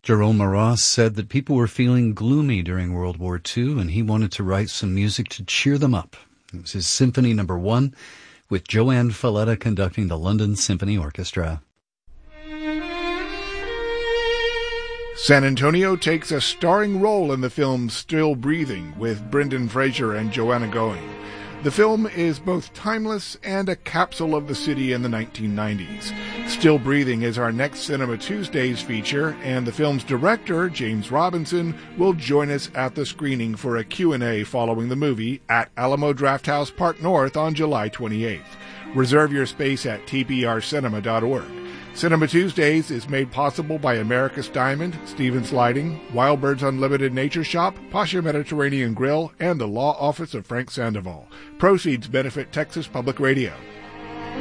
Jerome Moross said that people were feeling gloomy during World War II, and he wanted to write some music to cheer them up. It was his Symphony No. 1, with Joanne Falletta conducting the London Symphony Orchestra. San Antonio takes a starring role in the film Still Breathing with Brendan Fraser and Joanna Going. The film is both timeless and a capsule of the city in the 1990s. Still Breathing is our next Cinema Tuesdays feature, and the film's director, James Robinson, will join us at the screening for a Q&A following the movie at Alamo Drafthouse Park North on July 28th. Reserve your space at tprcinema.org. Cinema Tuesdays is made possible by America's Diamond, Stevens Lighting, Wild Birds Unlimited Nature Shop, Pasha Mediterranean Grill, and the Law Office of Frank Sandoval. Proceeds benefit Texas Public Radio.